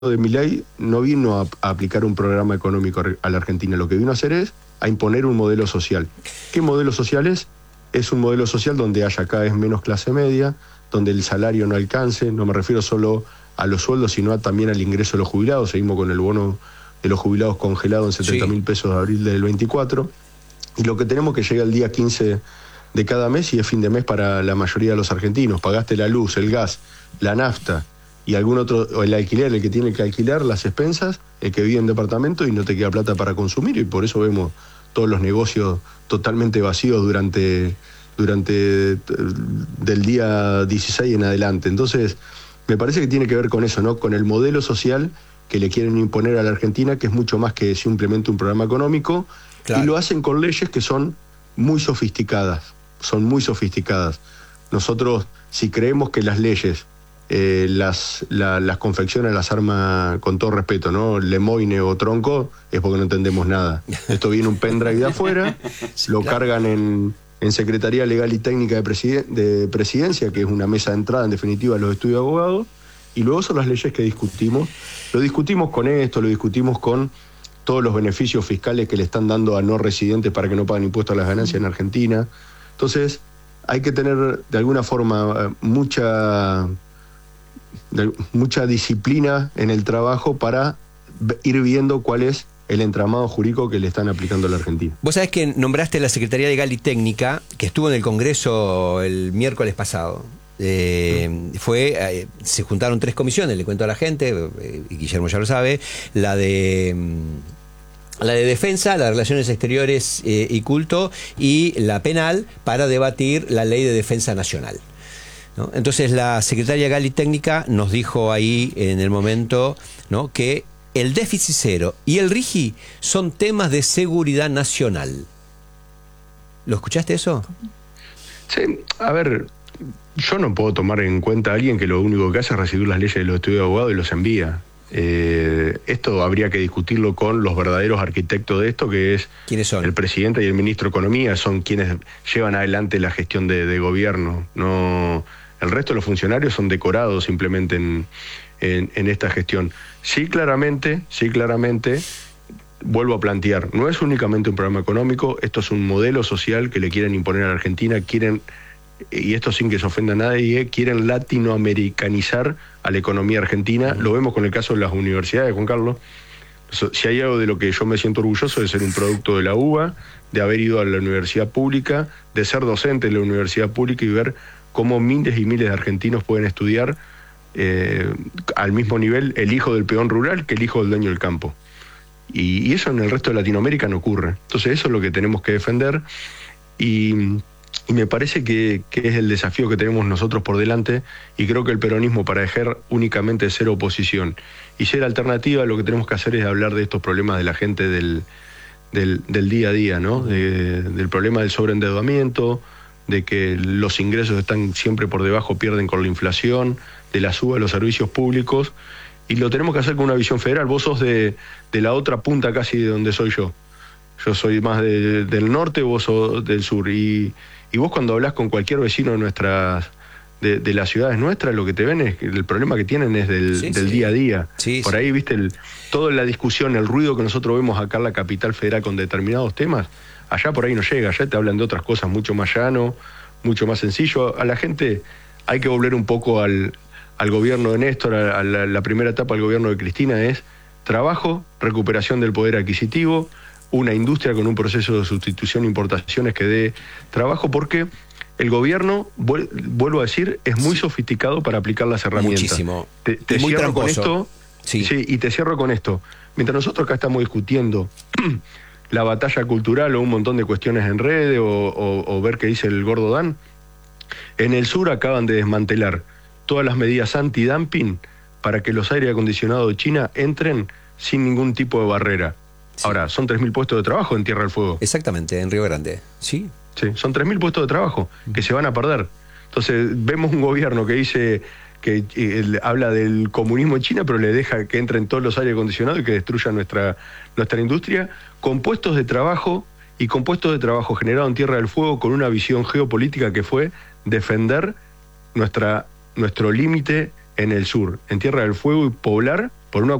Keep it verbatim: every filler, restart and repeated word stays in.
de Milei no vino a, a aplicar un programa económico a la Argentina, lo que vino a hacer es a imponer un modelo social. ¿Qué modelo social es? Es un modelo social donde haya cada vez menos clase media, donde el salario no alcance, no me refiero solo a los sueldos, sino a, también al ingreso de los jubilados. Seguimos con el bono de los jubilados congelado en setenta mil pesos de abril del veinticuatro, y lo que tenemos que llega el día quince de cada mes y es fin de mes para la mayoría de los argentinos. Pagaste la luz, el gas, la nafta y algún otro, o el alquiler, el que tiene que alquilar, las expensas, el que vive en departamento y no te queda plata para consumir, y por eso vemos todos los negocios totalmente vacíos durante, durante del día dieciséis en adelante. Entonces, me parece que tiene que ver con eso, ¿no? Con el modelo social que le quieren imponer a la Argentina, que es mucho más que simplemente un programa económico, claro. Y lo hacen con leyes que son muy sofisticadas, son muy sofisticadas. Nosotros, si creemos que las leyes eh, las, la, las confeccionan, las arma, con todo respeto, ¿no? Lemoine o Tronco, es porque no entendemos nada. Esto viene un pendrive de afuera, sí, lo claro. cargan en, en Secretaría Legal y Técnica de, presiden, de Presidencia, que es una mesa de entrada, en definitiva, a los estudios de abogados, y luego son las leyes que discutimos. Lo discutimos con esto, lo discutimos con todos los beneficios fiscales que le están dando a no residentes para que no paguen impuestos a las ganancias en Argentina. Entonces, hay que tener de alguna forma mucha, de, mucha disciplina en el trabajo para ir viendo cuál es el entramado jurídico que le están aplicando a la Argentina. Vos sabés que nombraste la Secretaría Legal y Técnica, que estuvo en el Congreso el miércoles pasado. Eh, fue eh, se juntaron tres comisiones, le cuento a la gente, eh, y Guillermo ya lo sabe, la de la de defensa, las relaciones exteriores eh, y culto, y la penal, para debatir la ley de defensa nacional, ¿no? Entonces la secretaria Legal y Técnica nos dijo ahí en el momento, ¿no?, que el déficit cero y el RIGI son temas de seguridad nacional. ¿Lo escuchaste eso? Sí, a ver, yo no puedo tomar en cuenta a alguien que lo único que hace es recibir las leyes de los estudios de abogados y los envía. Eh, esto habría que discutirlo con los verdaderos arquitectos de esto, que es ¿quiénes son? El presidente y el ministro de Economía, son quienes llevan adelante la gestión de, de gobierno. No, el resto de los funcionarios son decorados simplemente en, en, en esta gestión. Sí, claramente, sí, claramente, vuelvo a plantear, no es únicamente un programa económico, esto es un modelo social que le quieren imponer a la Argentina, quieren, y esto sin que se ofenda a nadie, quieren latinoamericanizar a la economía argentina. Lo vemos con el caso de las universidades, Juan Carlos. Si hay algo de lo que yo me siento orgulloso, de ser un producto de la U B A, de haber ido a la universidad pública, de ser docente de la universidad pública y ver cómo miles y miles de argentinos pueden estudiar eh, al mismo nivel el hijo del peón rural que el hijo del dueño del campo. Y, y eso en el resto de Latinoamérica no ocurre. Entonces eso es lo que tenemos que defender, y... Y me parece que, que es el desafío que tenemos nosotros por delante, y creo que el peronismo, para dejar únicamente ser oposición y ser alternativa, lo que tenemos que hacer es hablar de estos problemas de la gente del, del, del día a día, ¿no? De, del problema del sobreendeudamiento, de que los ingresos están siempre por debajo, pierden con la inflación, de la suba de los servicios públicos, y lo tenemos que hacer con una visión federal. Vos sos de, de la otra punta casi de donde soy yo. Yo soy más de, del norte, vos sos del sur, y... Y vos cuando hablás con cualquier vecino de nuestras de, de las ciudades nuestras, lo que te ven es que el problema que tienen es del, sí, del sí. día a día. Sí, por sí. ahí, viste, el, toda la discusión, el ruido que nosotros vemos acá en la capital federal con determinados temas, allá por ahí no llega, allá te hablan de otras cosas mucho más llano, mucho más sencillo. A la gente hay que volver un poco al, al gobierno de Néstor, a, a la, la primera etapa del gobierno de Cristina es trabajo, recuperación del poder adquisitivo, una industria con un proceso de sustitución e importaciones que dé trabajo, porque el gobierno, vuelvo a decir, es muy sofisticado para aplicar las herramientas. Muchísimo. Te, te muy cierro tramposo. con esto, sí. sí, y te cierro con esto. Mientras nosotros acá estamos discutiendo la batalla cultural o un montón de cuestiones en redes o, o, o ver qué dice el gordo Dan, en el sur acaban de desmantelar todas las medidas anti-dumping para que los aire acondicionados de China entren sin ningún tipo de barrera. Sí. Ahora, son tres mil puestos de trabajo en Tierra del Fuego. Exactamente, en Río Grande. Sí. Sí, son tres mil puestos de trabajo que se van a perder. Entonces, vemos un gobierno que dice que eh, habla del comunismo en China, pero le deja que entren todos los aire acondicionados y que destruya nuestra, nuestra industria, con puestos de trabajo y con puestos de trabajo generados en Tierra del Fuego, con una visión geopolítica que fue defender nuestra, nuestro límite en el sur, en Tierra del Fuego, y poblar por una